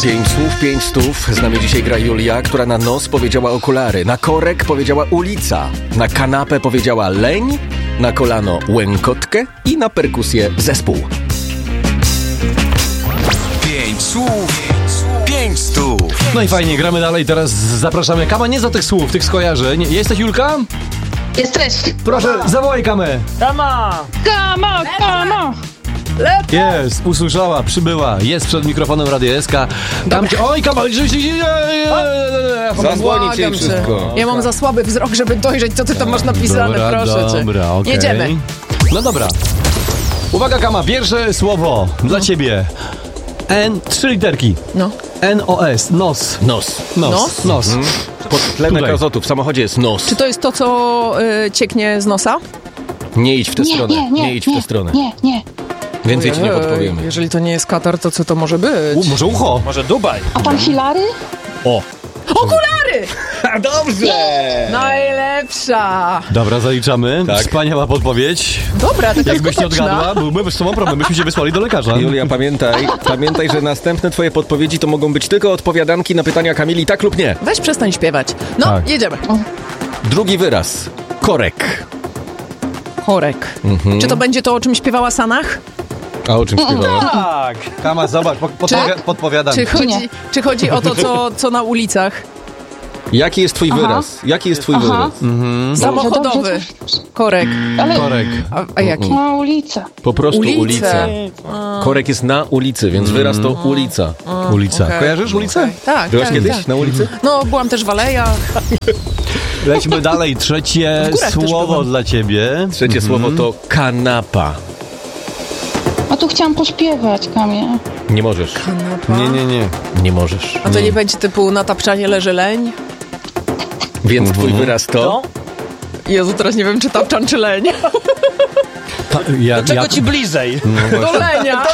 5 słów, 5 stów. Z nami dzisiaj gra Julia, która na nos powiedziała okulary, na korek powiedziała ulica, na kanapę powiedziała leń, na kolano łękotkę i na perkusję zespół. 5 słów, 5 stów. No i fajnie, gramy dalej. Teraz zapraszamy Kama, nie za tych słów, tych skojarzeń. Jesteś, Julka? Jesteś. Proszę, zawołaj Kamę. Kama. Jest, usłyszała, przybyła, jest przed mikrofonem Radia SK. Tam cię, oj, Kama, Zadzwonić jej wszystko. Ja mam za słaby wzrok, żeby dojrzeć, co ty tam masz napisane, proszę cię. Dobra, okej. Jedziemy. No dobra. Uwaga, Kama, pierwsze słowo dla ciebie. N, 3 literki. No. N-O-S, nos. Nos? Podtlenek Tutaj. azotu, w samochodzie jest nos. Czy to jest to, co cieknie z nosa? Nie idź w tę stronę, nie idź w tę stronę. Nie. Więcej ci nie podpowiemy. Jeżeli to nie jest Katar, to co to może być? Może ucho. Może Dubaj. A pan Hilary? O! Okulary! Dobrze! Najlepsza! Dobra, zaliczamy. Tak. Wspaniała podpowiedź. Dobra, taka Jakbyś nie skuteczna. odgadła, byłby z tobą problem, byśmy się wysłali do lekarza. Julia, pamiętaj, że następne twoje podpowiedzi to mogą być tylko odpowiadanki na pytania Kamili tak lub nie. Weź przestań śpiewać. No, Tak. jedziemy. Drugi wyraz. Korek. Chorek. Czy to będzie to, o czym śpiewała Sanach? A o czym śpiewała? Tak. Kama, zobacz, podpowiadam. Czy chodzi o to, co na ulicach? Jaki jest twój wyraz? Jaki jest twój wyraz? Samochodowy. Korek. Ale Korek. A jaki? na ulicę. Po prostu Ulice. ulica. Korek jest na ulicy, więc wyraz to ulica. Ulica. Okej. Kojarzysz ulicę? Tak, Byłaś tak, kiedyś tak. na ulicy? No, byłam też w alejach. Lećmy dalej. Trzecie W górach też słowo byłam. dla ciebie. Trzecie słowo to kanapa. A tu chciałam pośpiewać, Kamie. Nie możesz. Kanapa. Nie. Nie możesz. A to nie będzie typu na tapczanie leży leń? Więc twój wyraz to? Jezu, teraz nie wiem, czy tapczan, czy leń. Czego ci bliżej? Do lenia.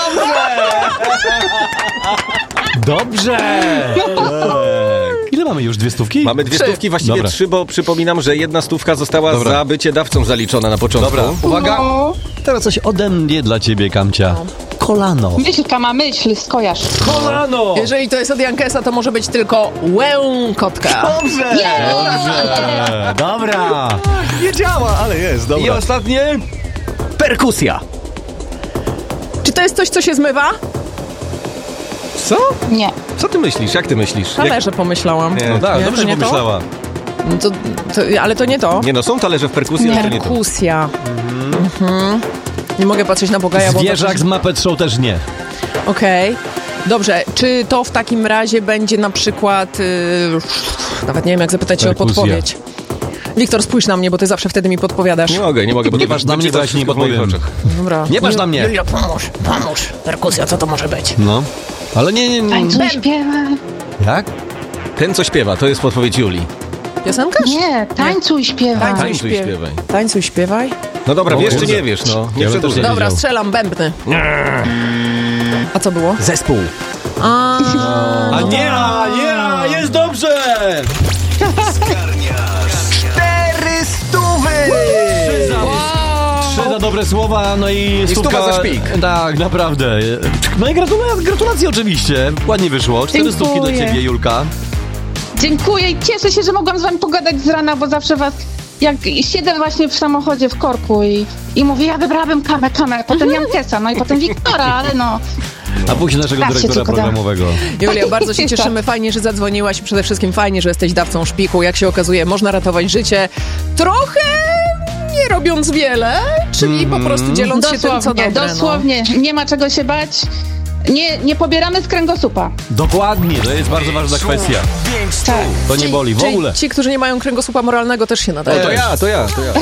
Dobrze! Ile mamy już? 2 stówki? Mamy 2 stówki, właściwie Dobra. 3, bo przypominam, że 1 stówka została Dobra. za bycie dawcą zaliczona na początku. Dobra, uwaga. Teraz coś ode mnie dla ciebie, Kamcia. Kolano. Myśl, Kama, myśl, skojarz. Kolano! Jeżeli to jest od Jankesa, to może być tylko łękotka. Dobrze! Dobra! Nie działa, ale jest, I ostatnie? Perkusja. Czy to jest coś, co się zmywa? Co? Nie. Co ty myślisz? Jak ty myślisz? Talerze pomyślałam. No tak, Nie, dobrze to nie to? pomyślała. No ale to nie to. Nie no, są talerze w perkusji, ale to nie to. Perkusja. Nie mogę patrzeć na Bogaja, bo... Zwierzak z Muppet Show też nie. Okej. Dobrze, czy to w takim razie będzie na przykład... nawet nie wiem, jak zapytać cię o Perkusja. podpowiedź. Wiktor, spójrz na mnie, bo ty zawsze wtedy mi podpowiadasz. Nie mogę, bo Nie patrz na mnie, bo ja ci nie w moich podpowiem. oczach. Dobra. Nie patrz na mnie. Julio, pomóż. Perkusja, co to może być? No. Ale nie. Tańcuj, śpiewaj. Jak? Ten, co śpiewa, to jest podpowiedź Julii. Piosenkarz? Nie, tańcuj, śpiewaj. Tańcuj, śpiewaj. Tańcuj, śpiewaj. No dobra, O wiesz czy kurde. nie wiesz, no. Nie Ja bym też przedłużaj. nie Dobra, wiedział. strzelam bębny. Zespół. Co było? Zespół. A Jest dobrze! 400! 3 za dobre słowa, no i stuwa za szpik. Tak, naprawdę. No i gratulacje oczywiście. Ładnie wyszło. 4 stówki dla Dziękuję. ciebie, Julka. Dziękuję i cieszę się, że mogłam z wami pogadać z rana, bo zawsze was... Jak siedzę właśnie w samochodzie w korku i mówię, ja wybrałabym Kamę, potem Jankesa, no i potem Wiktora, ale no... A później naszego Raz się dyrektora tylko da. programowego. Julia, bardzo się cieszymy. Fajnie, że zadzwoniłaś i przede wszystkim fajnie, że jesteś dawcą szpiku. Jak się okazuje, można ratować życie trochę nie robiąc wiele, czyli po prostu dzieląc się tym, co dobre. Dosłownie, nie ma czego się bać. Nie pobieramy z kręgosłupa. Dokładnie, to jest bardzo ważna kwestia. 5 stów. Tak. To nie boli w ogóle. Ci, którzy nie mają kręgosłupa moralnego, też się nadają. To ja.